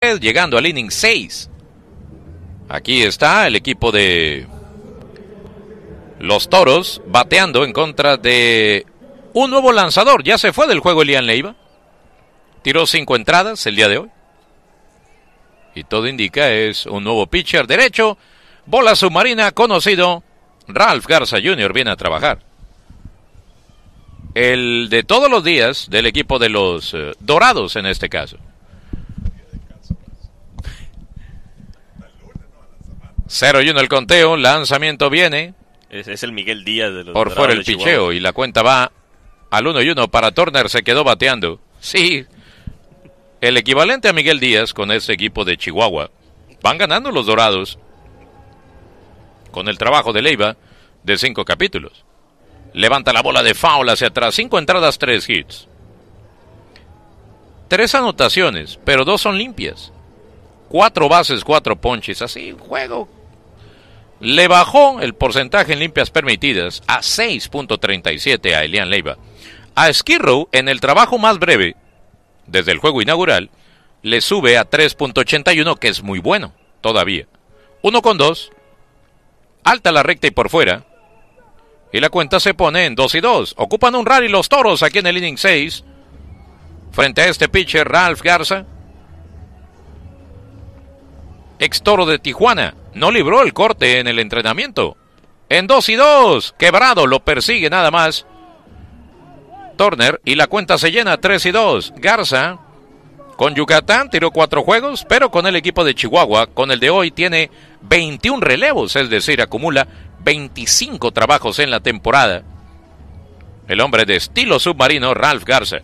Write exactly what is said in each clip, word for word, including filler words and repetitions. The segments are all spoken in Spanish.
llegando al inning seis. Aquí está el equipo de los Toros bateando en contra de un nuevo lanzador. Ya se fue del juego Elian Leiva. Tiró cinco entradas el día de hoy. Y todo indica es un nuevo pitcher derecho. Bola submarina conocido. Ralph Garza junior viene a trabajar. El de todos los días del equipo de los uh, Dorados en este caso. cero y uno el conteo, lanzamiento viene. Es, es el Miguel Díaz de los Por fuera el picheo y la cuenta va al uno y uno para Turner, se quedó bateando. Sí, el equivalente a Miguel Díaz con ese equipo de Chihuahua. Van ganando los Dorados con el trabajo de Leiva de cinco capítulos. Levanta la bola de foul hacia atrás, cinco entradas, tres hits. Tres anotaciones, pero dos son limpias. Cuatro bases, cuatro ponches, así juego. Le bajó el porcentaje en limpias permitidas a seis punto treinta y siete a Elian Leiva. A Skid Row, en el trabajo más breve, desde el juego inaugural, le sube a tres punto ochenta y uno, que es muy bueno, todavía. Uno con dos, alta la recta y por fuera, y la cuenta se pone en dos y dos. Ocupan un rally los Toros aquí en el inning seis, frente a este pitcher Ralph Garza. Ex Toro de Tijuana, no libró el corte en el entrenamiento. En dos y dos, quebrado, lo persigue nada más Turner y la cuenta se llena tres y dos. Garza con Yucatán tiró cuatro juegos, pero con el equipo de Chihuahua, con el de hoy, tiene veintiún relevos, es decir, acumula veinticinco trabajos en la temporada. El hombre de estilo submarino, Ralph Garza.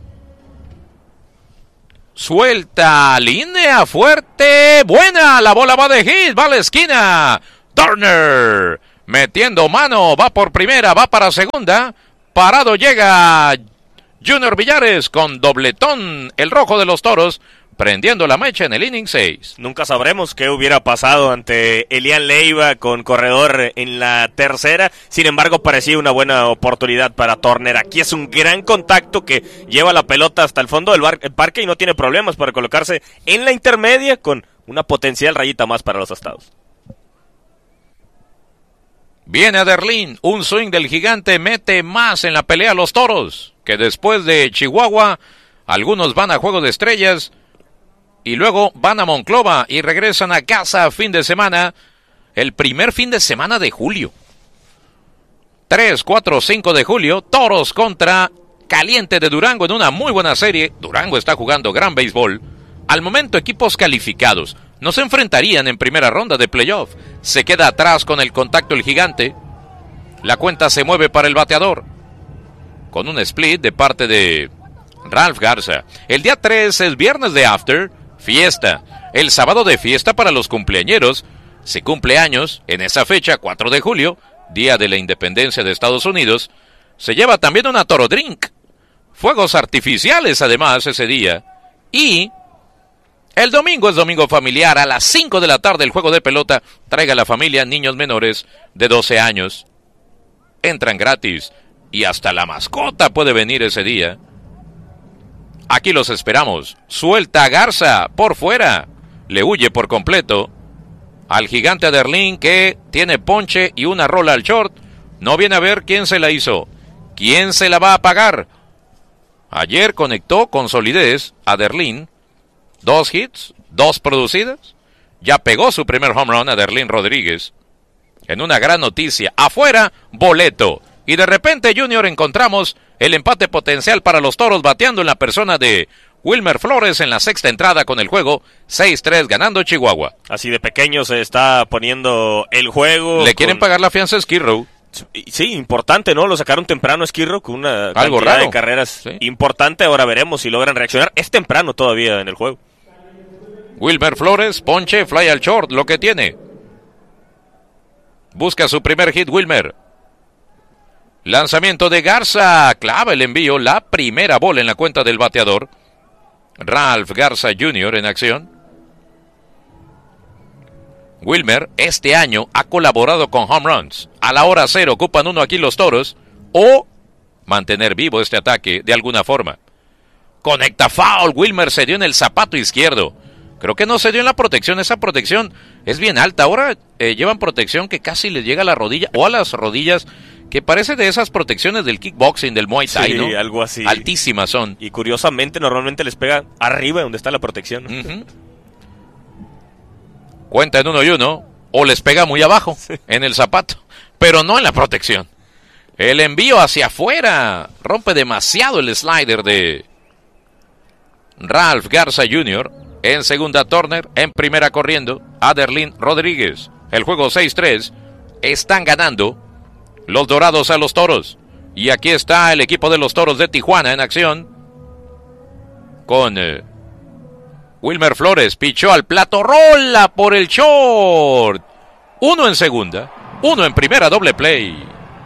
Suelta, línea fuerte, buena, la bola va de hit, va a la esquina. Turner, metiendo mano, va por primera, va para segunda. Parado llega Junior Villares con dobletón, el rojo de los Toros, prendiendo la mecha en el inning seis. Nunca sabremos qué hubiera pasado ante Elian Leiva con corredor en la tercera. Sin embargo, parecía una buena oportunidad para Turner. Aquí es un gran contacto que lleva la pelota hasta el fondo del bar- el parque y no tiene problemas para colocarse en la intermedia con una potencial rayita más para los Estados. Viene Aderlin, un swing del gigante mete más en la pelea a los Toros, que después de Chihuahua, algunos van a Juego de Estrellas, y luego van a Monclova y regresan a casa fin de semana, el primer fin de semana de julio. tres, cuatro, cinco de julio, Toros contra Caliente de Durango en una muy buena serie. Durango está jugando gran béisbol. Al momento, equipos calificados no se enfrentarían en primera ronda de playoff. Se queda atrás con el contacto el gigante. La cuenta se mueve para el bateador, con un split de parte de Ralph Garza. El día tres es viernes de after. Fiesta, el sábado de fiesta para los cumpleañeros. Se cumple años en esa fecha, cuatro de julio, día de la independencia de Estados Unidos. Se lleva también una Toro Drink, fuegos artificiales además ese día. Y el domingo es domingo familiar, a las cinco de la tarde el juego de pelota. Traiga la familia, niños menores de doce años. Entran gratis y hasta la mascota puede venir ese día. Aquí los esperamos. Suelta a Garza por fuera. Le huye por completo al gigante Aderlin, que tiene ponche y una rola al short. No viene a ver quién se la hizo. ¿Quién se la va a pagar? Ayer conectó con solidez Aderlin. Dos hits, dos producidas. Ya pegó su primer home run Aderlin Rodríguez. En una gran noticia. Afuera, boleto. Y de repente, Junior, encontramos el empate potencial para los Toros, bateando en la persona de Wilmer Flores en la sexta entrada con el juego. seis tres ganando Chihuahua. Así de pequeño se está poniendo el juego. Le quieren con... pagar la fianza a Skid Row. Sí, importante, ¿no? Lo sacaron temprano a Skid Row con una Algo cantidad raro. de carreras Sí. importante. Ahora veremos si logran reaccionar. Es temprano todavía en el juego. Wilmer Flores, ponche, fly al short, lo que tiene. Busca su primer hit Wilmer. Lanzamiento de Garza, clava el envío, la primera bola en la cuenta del bateador. Ralph Garza junior en acción. Wilmer este año ha colaborado con home runs. A la hora cero ocupan uno aquí los Toros, o mantener vivo este ataque de alguna forma. Conecta foul, Wilmer se dio en el zapato izquierdo. Creo que no se dio en la protección, esa protección es bien alta. Ahora eh, llevan protección que casi les llega a la rodilla o a las rodillas, que parece de esas protecciones del kickboxing, del Muay Thai, sí, ¿no? Algo así. Altísimas son. Y curiosamente normalmente les pega arriba donde está la protección. Uh-huh. Cuenta en uno y uno, o les pega muy abajo, sí, en el zapato, pero no en la protección. El envío hacia afuera rompe demasiado el slider de Ralph Garza junior En segunda, Turner. En primera, corriendo, Aderlin Rodríguez. El juego seis tres. Están ganando los Dorados a los Toros. Y aquí está el equipo de los Toros de Tijuana en acción. Con eh, Wilmer Flores. Pichó al plato. Rola por el short. Uno en segunda. Uno en primera. Doble play.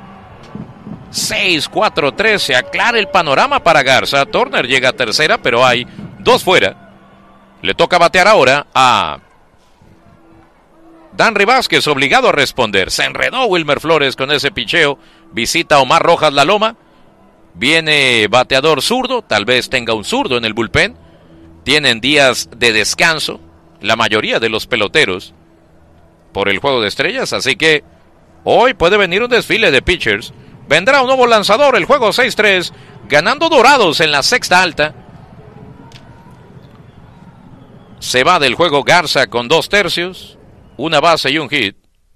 seis cuatro tres. Se aclara el panorama para Garza. Turner llega a tercera, pero hay dos fuera. Le toca batear ahora a Danry Vázquez, obligado a responder. Se enredó Wilmer Flores con ese picheo. Visita Omar Rojas la loma. Viene bateador zurdo. Tal vez tenga un zurdo en el bullpen. Tienen días de descanso la mayoría de los peloteros por el juego de estrellas. Así que hoy puede venir un desfile de pitchers. Vendrá un nuevo lanzador. El juego seis tres. Ganando Dorados en la sexta alta. Se va del juego Garza con dos tercios, una base y un hit.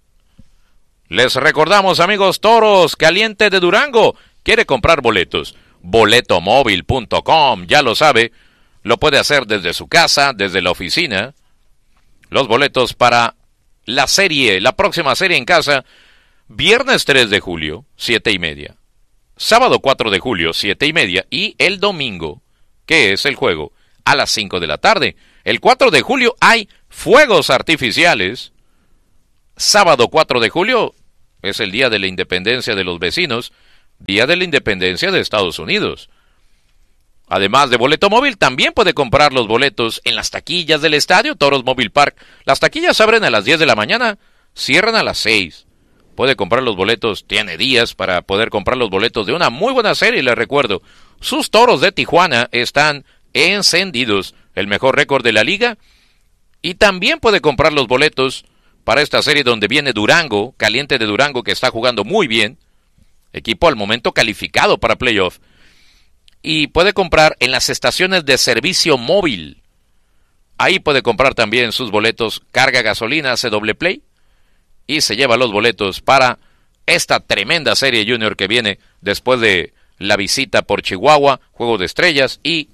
Les recordamos, amigos, Toros Caliente de Durango. ¿Quiere comprar boletos? boleto móvil punto com, ya lo sabe. Lo puede hacer desde su casa, desde la oficina. Los boletos para la serie, la próxima serie en casa. Viernes tres de julio, siete y media. Sábado cuatro de julio, siete y media. Y el domingo, que es el juego, a las cinco de la tarde. El cuatro de julio hay fuegos artificiales. Sábado cuatro de julio es el día de la independencia de los vecinos, día de la independencia de Estados Unidos. Además de boleto móvil, también puede comprar los boletos en las taquillas del estadio Toros Mobile Park. Las taquillas abren a las diez de la mañana, cierran a las seis. Puede comprar los boletos, tiene días para poder comprar los boletos de una muy buena serie, les recuerdo. Sus Toros de Tijuana están encendidos. El mejor récord de la liga. Y también puede comprar los boletos para esta serie donde viene Durango, Caliente de Durango, que está jugando muy bien. Equipo al momento calificado para playoff. Y puede comprar en las estaciones de servicio móvil. Ahí puede comprar también sus boletos. Carga gasolina, hace doble play. Y se lleva los boletos para esta tremenda serie junior que viene después de la visita por Chihuahua, Juego de Estrellas y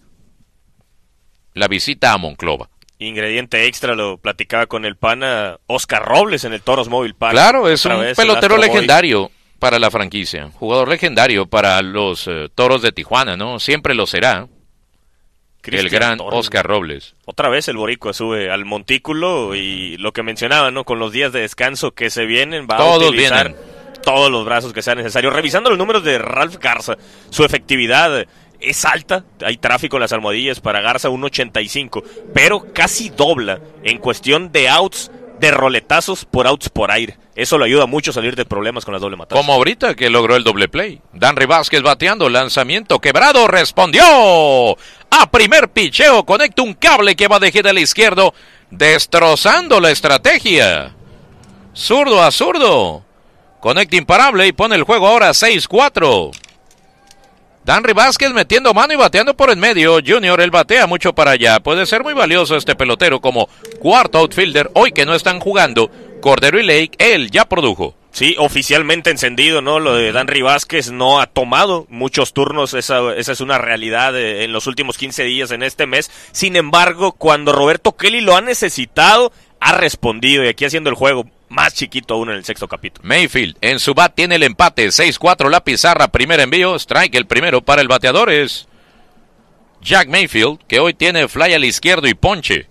la visita a Monclova. Ingrediente extra, lo platicaba con el pana Oscar Robles en el Toros Mobile Park. Claro, es un pelotero legendario para la franquicia. Jugador legendario para los uh, Toros de Tijuana, ¿no? Siempre lo será. Cristian el gran Torres. Oscar Robles. Otra vez el boricua sube al montículo y lo que mencionaba, ¿no? Con los días de descanso que se vienen, va Todos a utilizar vienen. todos los brazos que sean necesarios. Revisando los números de Ralph Garza, su efectividad es alta, hay tráfico en las almohadillas para Garza, uno ochenta y cinco, pero casi dobla en cuestión de outs, de roletazos por outs por aire. Eso le ayuda mucho a salir de problemas con las doble matadas. Como ahorita que logró el doble play. Danry Vázquez bateando, lanzamiento quebrado, respondió. A primer picheo, conecta un cable que va de gira al izquierdo, destrozando la estrategia. Zurdo a zurdo. Conecta imparable y pone el juego ahora seis cuatro. Danry Vázquez metiendo mano y bateando por en medio. Junior, él batea mucho para allá. Puede ser muy valioso este pelotero como cuarto outfielder. Hoy que no están jugando Cordero y Lake, él ya produjo. Sí, oficialmente encendido, ¿no? Lo de Danry Vázquez no ha tomado muchos turnos. Esa, esa es una realidad eh, en los últimos quince días en este mes. Sin embargo, cuando Roberto Kelly lo ha necesitado, ha respondido. Y aquí haciendo el juego más chiquito aún en el sexto capítulo. Mayfield en su bat tiene el empate, seis cuatro la pizarra, primer envío, strike el primero para el bateador es Jack Mayfield, que hoy tiene fly al izquierdo y ponche.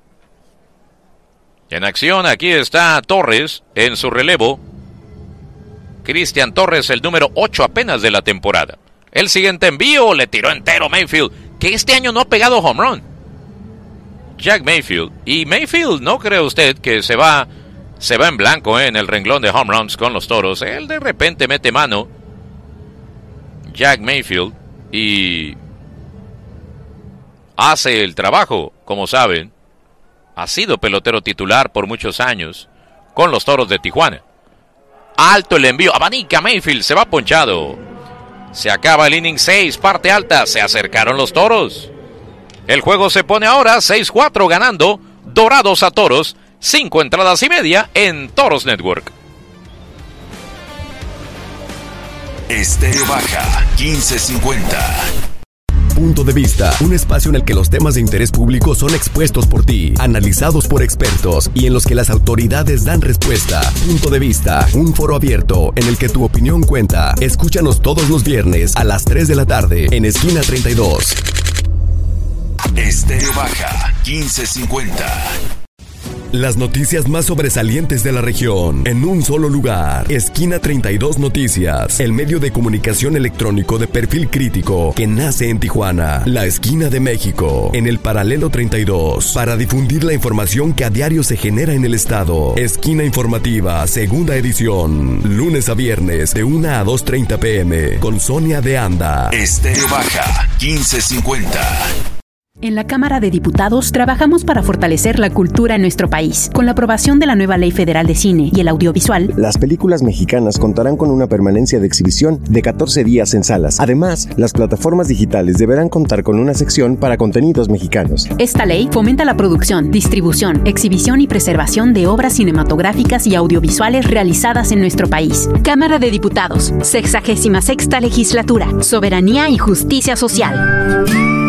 En acción aquí está Torres en su relevo. Cristian Torres, el número ocho apenas de la temporada. El siguiente envío le tiró entero Mayfield, que este año no ha pegado home run. Jack Mayfield, y Mayfield, ¿no cree usted que se va Se va en blanco eh, en el renglón de home runs con los Toros? Él de repente mete mano. Jack Mayfield. Y hace el trabajo, como saben. Ha sido pelotero titular por muchos años con los Toros de Tijuana. Alto el envío, abanica Mayfield, se va ponchado. Se acaba el inning seis, parte alta, se acercaron los Toros. El juego se pone ahora seis cuatro ganando Dorados a Toros, cinco entradas y media en Toros Network. Estéreo Baja, quince cincuenta. Punto de Vista, un espacio en el que los temas de interés público son expuestos por ti, analizados por expertos y en los que las autoridades dan respuesta. Punto de Vista, un foro abierto en el que tu opinión cuenta. Escúchanos todos los viernes a las tres de la tarde en Esquina treinta y dos. Estéreo Baja, quince cincuenta. Las noticias más sobresalientes de la región en un solo lugar. Esquina treinta y dos Noticias, el medio de comunicación electrónico de perfil crítico que nace en Tijuana, la esquina de México, en el paralelo treinta y dos, para difundir la información que a diario se genera en el estado. Esquina Informativa, segunda edición, lunes a viernes de una a dos treinta pm, con Sonia de Anda. Estéreo Baja, quince cincuenta. En la Cámara de Diputados trabajamos para fortalecer la cultura en nuestro país. Con la aprobación de la nueva Ley Federal de Cine y el Audiovisual, las películas mexicanas contarán con una permanencia de exhibición de catorce días en salas. Además, las plataformas digitales deberán contar con una sección para contenidos mexicanos. Esta ley fomenta la producción, distribución, exhibición y preservación de obras cinematográficas y audiovisuales realizadas en nuestro país. Cámara de Diputados, sexagésima sexta legislatura, soberanía y justicia social.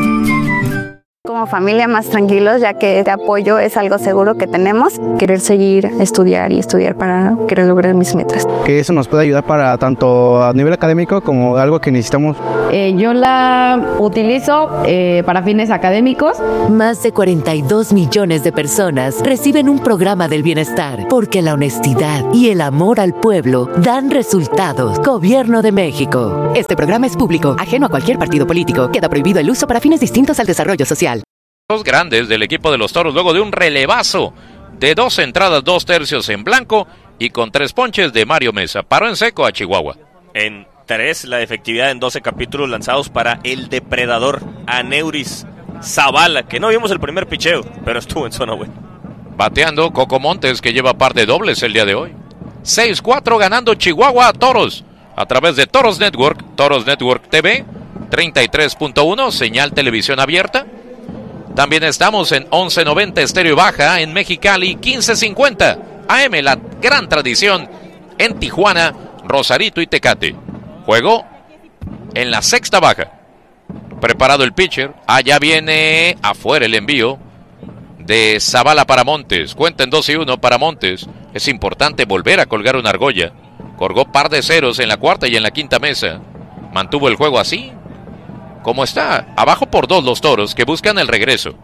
Como familia más tranquilos, ya que este apoyo es algo seguro que tenemos. Querer seguir, estudiar y estudiar para querer lograr mis metas. Que eso nos puede ayudar para tanto a nivel académico como algo que necesitamos. Eh, yo la utilizo eh, para fines académicos. Más de cuarenta y dos millones de personas reciben un programa del bienestar porque la honestidad y el amor al pueblo dan resultados. Gobierno de México. Este programa es público, ajeno a cualquier partido político. Queda prohibido el uso para fines distintos al desarrollo social. Dos grandes del equipo de los Toros luego de un relevazo de dos entradas, dos tercios en blanco y con tres ponches de Mario Mesa. Paró en seco a Chihuahua. En tres, la efectividad en doce capítulos lanzados para el depredador Aneuris Zavala, que no vimos el primer picheo, pero estuvo en zona buena. Bateando Coco Montes, que lleva par de dobles el día de hoy. seis cuatro ganando Chihuahua a Toros a través de Toros Network, Toros Network T V, treinta y tres punto uno, señal televisión abierta. También estamos en once noventa Estéreo Baja en Mexicali, quince cincuenta A M, la gran tradición en Tijuana, Rosarito y Tecate. Juego en la sexta baja. Preparado el pitcher. Allá viene afuera el envío de Zavala para Montes. Cuenta en dos y uno para Montes. Es importante volver a colgar una argolla. Colgó par de ceros en la cuarta y en la quinta mesa. Mantuvo el juego así como está, abajo por dos los Toros que buscan el regreso.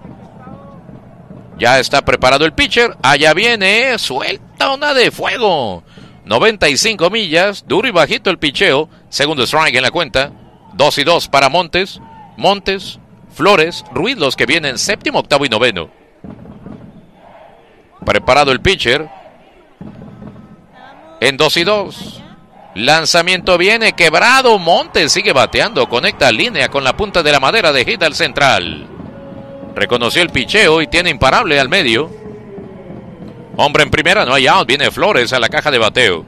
Ya está preparado el pitcher. Allá viene, suelta una de fuego. noventa y cinco millas, duro y bajito el picheo. Segundo strike en la cuenta. dos y dos para Montes. Montes, Flores, Ruiz los que vienen séptimo, octavo y noveno. Preparado el pitcher. En dos y dos. Lanzamiento viene quebrado. Montes sigue bateando. Conecta línea con la punta de la madera de hit al central. Reconoció el picheo y tiene imparable al medio. Hombre en primera, no hay out. Viene Flores a la caja de bateo.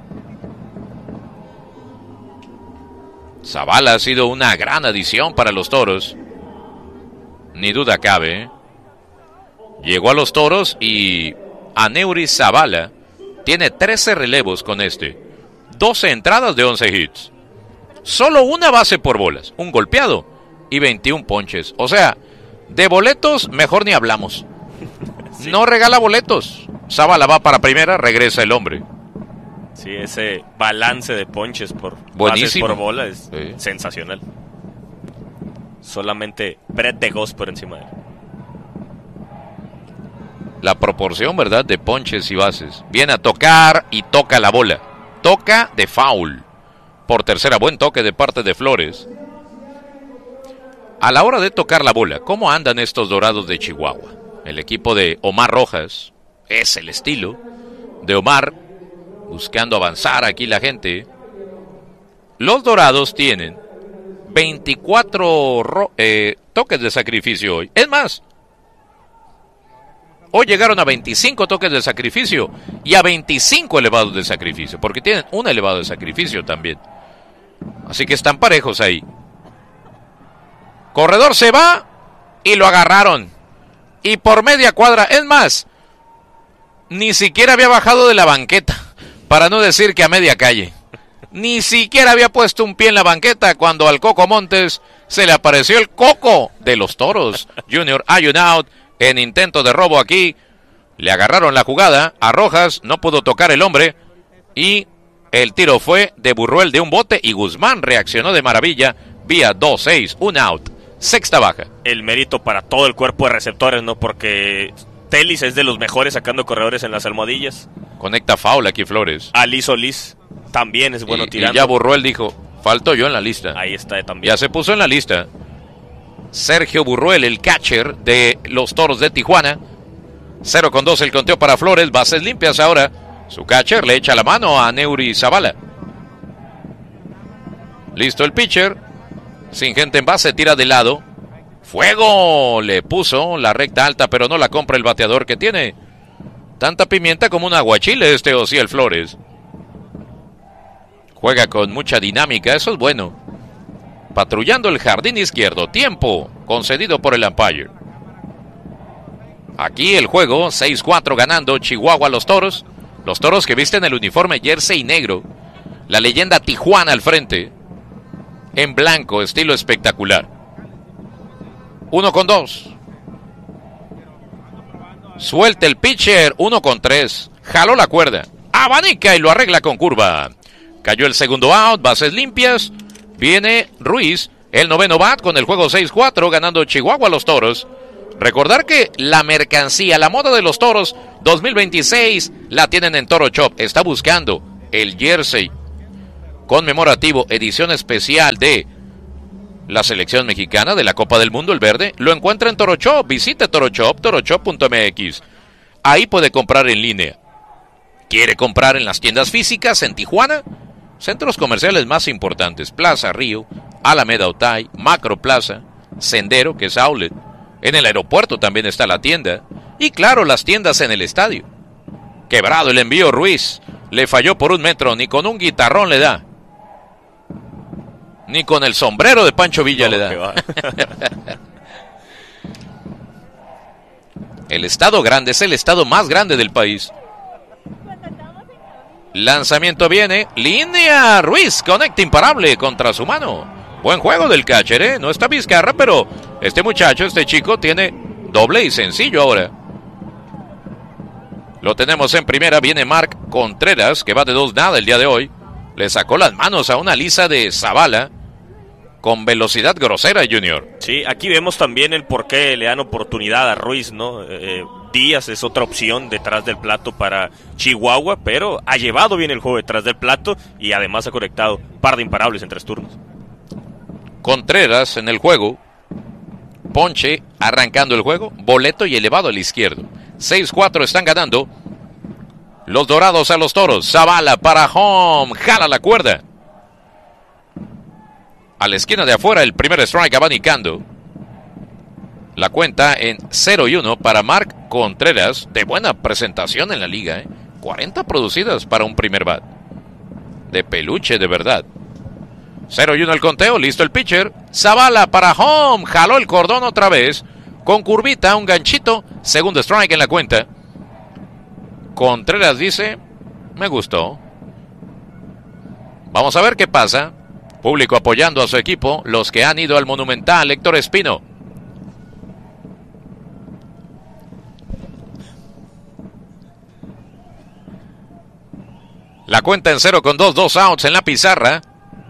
Zavala ha sido una gran adición para los Toros. Ni duda cabe. Llegó a los Toros y Aneuris Zavala tiene trece relevos con este. doce entradas de once hits. Solo una base por bolas, un golpeado y veintiún ponches. O sea, de boletos mejor ni hablamos. Sí. No regala boletos. Zavala va para primera, regresa el hombre. Sí, ese balance de ponches por Buenísimo. bases por bola es sí. sensacional. Solamente Brett de Goss por encima de él. La proporción, ¿verdad?, de ponches y bases. Viene a tocar y toca la bola. Toca de foul. Por tercera, buen toque de parte de Flores. A la hora de tocar la bola, ¿cómo andan estos Dorados de Chihuahua? El equipo de Omar Rojas es el estilo de Omar, buscando avanzar aquí la gente. Los Dorados tienen veinticuatro ro- eh, toques de sacrificio hoy. Es más, Hoy llegaron a veinticinco toques de sacrificio y a veinticinco elevados de sacrificio, porque tienen un elevado de sacrificio también. Así que están parejos ahí. Corredor se va y lo agarraron. Y por media cuadra, es más, ni siquiera había bajado de la banqueta, para no decir que a media calle. Ni siquiera había puesto un pie en la banqueta cuando al Coco Montes se le apareció el coco de los Toros. Junior hay un out en intento de robo aquí. Le agarraron la jugada a Rojas, no pudo tocar el hombre y el tiro fue de Burruel de un bote y Guzmán reaccionó de maravilla vía dos seis, un out, sexta baja. El mérito para todo el cuerpo de receptores, ¿no? Porque Telis es de los mejores sacando corredores en las almohadillas. Conecta foul aquí Flores. Ali Solís también es bueno y, tirando. Y ya Burruel dijo, falto yo en la lista. Ahí está también. Ya se puso en la lista. Sergio Burruel, el catcher de los Toros de Tijuana. cero con dos el conteo para Flores, bases limpias ahora. Su catcher le echa la mano a Neuri Zavala. Listo el pitcher. Sin gente en base, tira de lado. ¡Fuego! Le puso la recta alta, pero no la compra el bateador que tiene tanta pimienta como un aguachile este Osiel Flores. Juega con mucha dinámica, eso es bueno. Patrullando el jardín izquierdo. Tiempo concedido por el umpire. Aquí el juego, seis cuatro ganando Chihuahua a los Toros. Los Toros que visten el uniforme jersey negro. La leyenda Tijuana al frente. En blanco, estilo espectacular. Uno con dos. Suelta el pitcher, uno con tres. Jaló la cuerda. Abanica y lo arregla con curva. Cayó el segundo out, bases limpias. Viene Ruiz, el noveno bat con el juego seis cuatro, ganando Chihuahua a los Toros. Recordar que la mercancía, la moda de los Toros dos mil veintiséis la tienen en Toro Shop. Está buscando el jersey conmemorativo, edición especial de la selección mexicana de la Copa del Mundo, el verde. Lo encuentra en Toro Shop. Visite Toro Shop, toro shop punto m x. Ahí puede comprar en línea. ¿Quiere comprar en las tiendas físicas en Tijuana? Centros comerciales más importantes: Plaza Río, Alameda Otay, Macro Plaza, Sendero, que es outlet. En el aeropuerto también está la tienda. Y claro, las tiendas en el estadio. Quebrado el envío Ruiz. Le falló por un metro, ni con un guitarrón le da. Ni con el sombrero de Pancho Villa no, le da. El estado grande es el estado más grande del país. Lanzamiento viene. Línea. Ruiz conecta imparable contra su mano. Buen juego del catcher, ¿eh? No está Vizcarra, pero este muchacho, este chico, tiene doble y sencillo ahora. Lo tenemos en primera. Viene Mark Contreras, que va de dos nada el día de hoy. Le sacó las manos a una lisa de Zavala. Con velocidad grosera, Junior. Sí, aquí vemos también el por qué le dan oportunidad a Ruiz, ¿no? Eh, Díaz es otra opción detrás del plato para Chihuahua, pero ha llevado bien el juego detrás del plato y además ha conectado par de imparables en tres turnos. Contreras en el juego. Ponche arrancando el juego. Boleto y elevado al izquierdo. seis cuatro están ganando los Dorados a los Toros. Zavala para home. Jala la cuerda. A la esquina de afuera, el primer strike abanicando. La cuenta en cero y uno para Mark Contreras. De buena presentación en la liga, ¿eh? cuarenta producidas para un primer bat. De peluche, de verdad. cero y uno el conteo, listo el pitcher. Zavala para home. Jaló el cordón otra vez. Con curvita, un ganchito. Segundo strike en la cuenta. Contreras dice, me gustó. Vamos a ver qué pasa. Público apoyando a su equipo, los que han ido al Monumental. Héctor Espino. La cuenta en cero con dos, dos outs en la pizarra.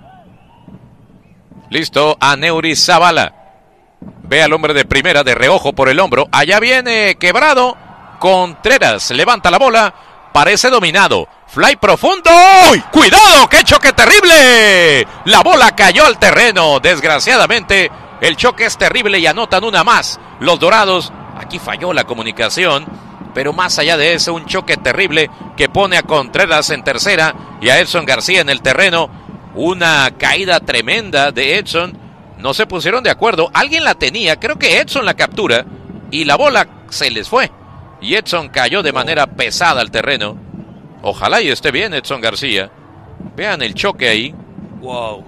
Listo a Neuri Zavala. Ve al hombre de primera de reojo por el hombro. Allá viene quebrado. Contreras levanta la bola. Parece dominado. Fly profundo. ¡Uy! ¡Cuidado! ¡Qué choque terrible! La bola cayó al terreno. Desgraciadamente, el choque es terrible y anotan una más. Los Dorados. Aquí falló la comunicación. Pero más allá de eso, un choque terrible que pone a Contreras en tercera y a Edson García en el terreno. Una caída tremenda de Edson. No se pusieron de acuerdo. Alguien la tenía. Creo que Edson la captura. Y la bola se les fue. y Edson cayó de manera pesada al terreno. Ojalá y esté bien Edson García. Vean el choque ahí. Wow.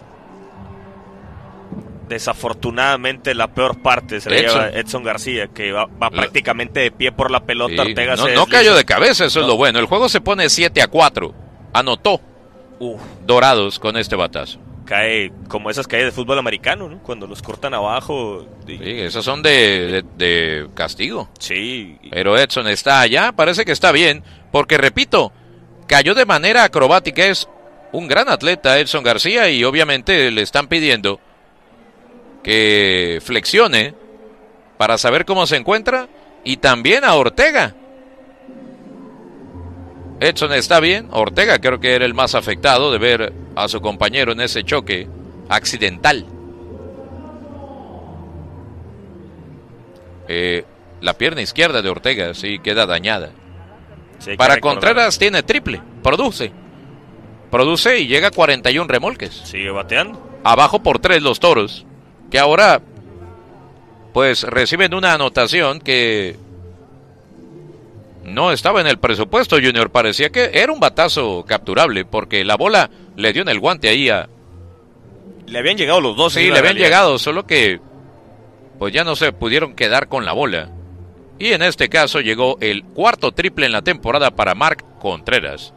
Desafortunadamente la peor parte se la lleva Edson García, que va, va prácticamente de pie por la pelota. Sí, Ortega no, se no cayó de cabeza, eso no. es lo bueno. El juego se pone siete a cuatro. Anotó Uf. Dorados con este batazo. Cae como esas caídas de fútbol americano, ¿no? Cuando los cortan abajo. Y... Sí, esas son de, de, de castigo. Sí. Pero Edson está allá, parece que está bien, porque repito, cayó de manera acrobática. Es un gran atleta Edson García y obviamente le están pidiendo que flexione para saber cómo se encuentra, y también a Ortega. Edson está bien, Ortega creo que era el más afectado de ver a su compañero en ese choque accidental. Eh, la pierna izquierda de Ortega sí queda dañada. Sí, para Contreras tiene triple, produce. Produce y llega a cuarenta y uno remolques. Sigue bateando. Abajo por tres los Toros, que ahora pues reciben una anotación que no estaba en el presupuesto, Junior. Parecía que era un batazo capturable porque la bola le dio en el guante ahí a... Le habían llegado los dos. Sí, le habían realidad. llegado, solo que pues ya no se pudieron quedar con la bola. Y en este caso llegó el cuarto triple en la temporada para Mark Contreras.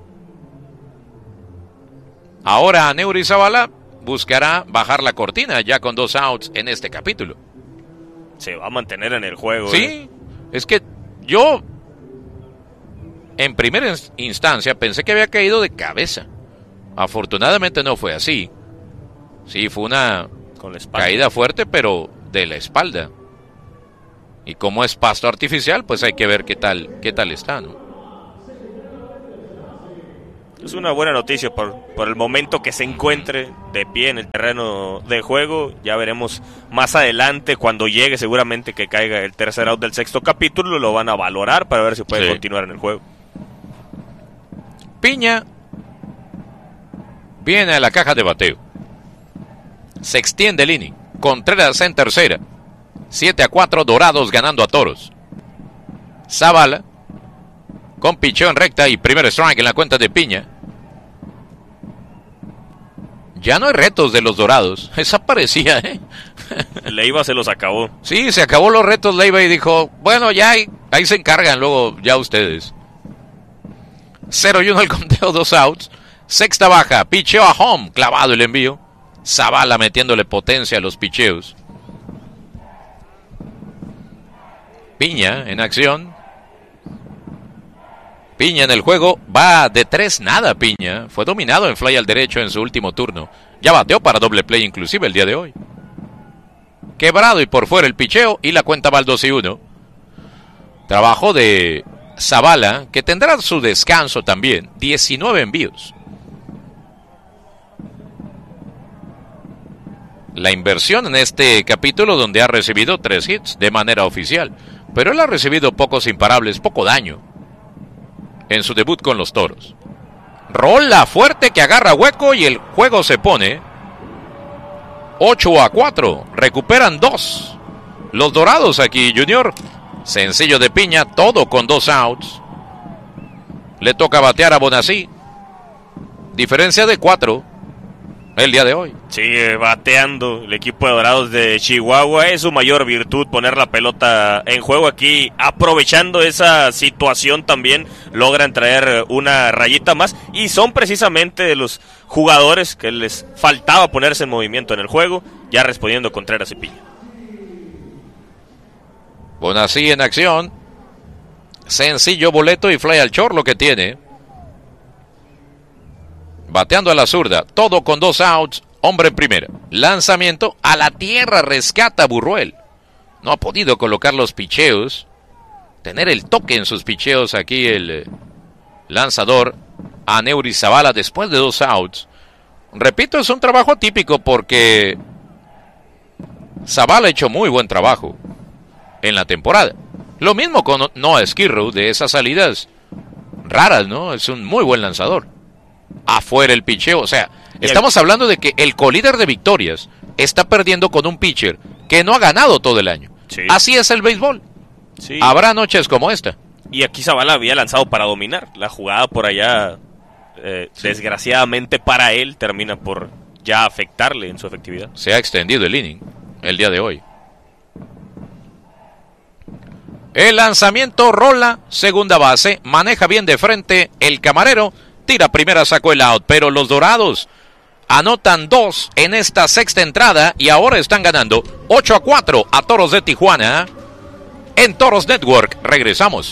Ahora Neuri Zavala buscará bajar la cortina ya con dos outs en este capítulo. Se va a mantener en el juego. Sí, ¿eh? Es que yo en primera instancia pensé que había caído de cabeza. Afortunadamente no fue así. Sí, fue una con la espalda. Caída fuerte, pero de la espalda. Y como es pasto artificial, pues hay que ver qué tal, qué tal está, ¿no? Es una buena noticia por, por el momento que se encuentre de pie en el terreno de juego. Ya veremos más adelante, cuando llegue seguramente que caiga el tercer out del sexto capítulo, lo van a valorar para ver si puede sí. continuar en el juego. Piña viene a la caja de bateo. Se extiende el inning. Contreras en tercera. siete a cuatro, Dorados ganando a Toros. Zavala con picheo en recta y primer strike en la cuenta de Piña. Ya no hay retos de los Dorados. Esa parecía, ¿eh? Leiva se los acabó. Sí, se acabó los retos Leiva y dijo, bueno, ya ahí, ahí se encargan luego ya ustedes. cero y uno el conteo, dos outs. Sexta baja, picheo a home, clavado el envío. Zavala metiéndole potencia a los picheos. Piña en acción. Piña en el juego, va de tres nada Piña. Fue dominado en fly al derecho en su último turno. Ya bateó para doble play inclusive el día de hoy. Quebrado y por fuera el picheo y la cuenta va al dos y uno. Trabajo de Zavala, que tendrá su descanso también. diecinueve envíos. La inversión en este capítulo donde ha recibido tres hits de manera oficial. Pero él ha recibido pocos imparables, poco daño en su debut con los Toros. Rola fuerte que agarra hueco y el juego se pone ocho a cuatro. Recuperan dos los Dorados aquí, Junior. Sencillo de Piña, todo con dos outs. Le toca batear a Bonací. Diferencia de cuatro el día de hoy. Sigue bateando el equipo de Dorados de Chihuahua. Es su mayor virtud poner la pelota en juego aquí. Aprovechando esa situación también logran traer una rayita más. Y son precisamente de los jugadores que les faltaba ponerse en movimiento en el juego. Ya respondiendo Contreras y Piña. Bonací en acción. Sencillo boleto y fly al short lo que tiene. Bateando a la zurda, todo con dos outs, hombre en primera. Lanzamiento a la tierra, rescata Burruel. No ha podido colocar los picheos, tener el toque en sus picheos aquí el eh, lanzador a Neuri Zavala después de dos outs. Repito, es un trabajo atípico porque Zavala ha hecho muy buen trabajo en la temporada. Lo mismo con Noah Skirrow, de esas salidas raras, ¿no? Es un muy buen lanzador. Afuera el picheo, o sea, estamos hablando de que el colíder de victorias está perdiendo con un pitcher que no ha ganado todo el año. Sí. Así es el béisbol. Sí. Habrá noches como esta. Y aquí Zavala había lanzado para dominar. La jugada por allá, eh, sí. desgraciadamente para él, termina por ya afectarle en su efectividad. Se ha extendido el inning el día de hoy. El lanzamiento rola, segunda base, maneja bien de frente el camarero, tira primera, sacó el out, pero los Dorados anotan dos en esta sexta entrada y ahora están ganando ocho a cuatro a Toros de Tijuana. En Toros Network, regresamos.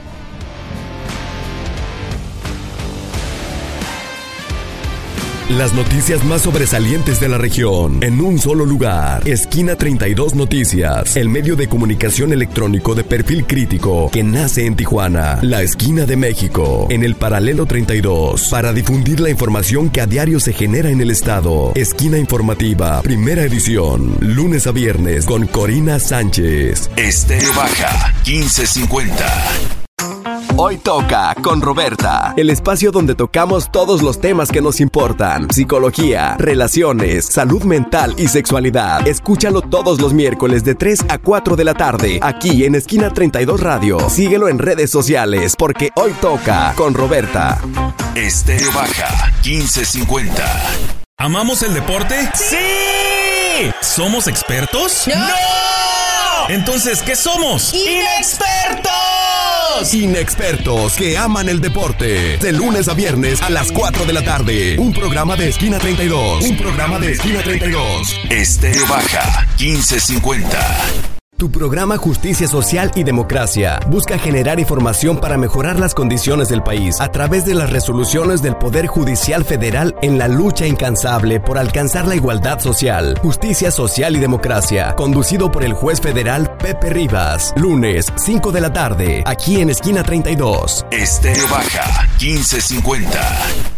Las noticias más sobresalientes de la región en un solo lugar. Esquina treinta y dos Noticias, el medio de comunicación electrónico de perfil crítico que nace en Tijuana, la esquina de México, en el paralelo treinta y dos, para difundir la información que a diario se genera en el estado. Esquina informativa, primera edición, lunes a viernes con Corina Sánchez. Estéreo Baja, quince cincuenta. Hoy toca con Roberta, el espacio donde tocamos todos los temas que nos importan: psicología, relaciones, salud mental y sexualidad. Escúchalo todos los miércoles de tres a cuatro de la tarde, aquí en Esquina treinta y dos Radio. Síguelo en redes sociales, porque hoy toca con Roberta. Estéreo Baja, quince cincuenta. ¿Amamos el deporte? ¡Sí! ¿Somos expertos? ¡No! Entonces, ¿qué somos? ¡Inexpertos! Inexpertos que aman el deporte. De lunes a viernes a las cuatro de la tarde. Un programa de Esquina treinta y dos. Un programa de Esquina treinta y dos. Estéreo Baja, quince cincuenta. Tu programa Justicia Social y Democracia busca generar información para mejorar las condiciones del país a través de las resoluciones del Poder Judicial Federal en la lucha incansable por alcanzar la igualdad social. Justicia Social y Democracia, conducido por el juez federal Pepe Rivas. Lunes, cinco de la tarde, aquí en Esquina treinta y dos. Estéreo Baja, quince cincuenta.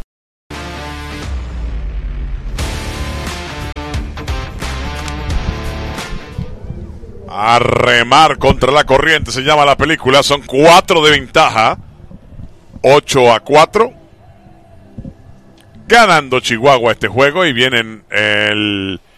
A remar contra la corriente se llama la película. Son cuatro de ventaja. ocho a cuatro. Ganando Chihuahua este juego. Y vienen el